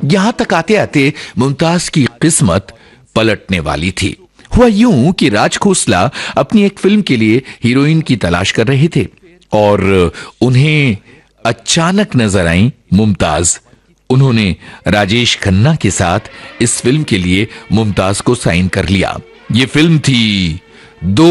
यहां तक आते आते मुमताज की किस्मत पलटने वाली थी। हुआ यूं कि राज खोसला अपनी एक फिल्म के लिए हीरोइन की तलाश कर रहे थे और उन्हें अचानक नजर आई मुमताज। उन्होंने राजेश खन्ना के साथ इस फिल्म के लिए मुमताज को साइन कर लिया। ये फिल्म थी दो